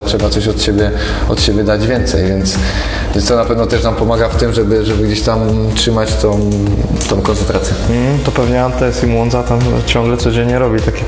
trzeba coś od siebie dać więcej, więc to na pewno też nam pomaga w tym, żeby gdzieś tam trzymać tą koncentrację. To pewnie Antes i Monza tam ciągle codziennie robi takie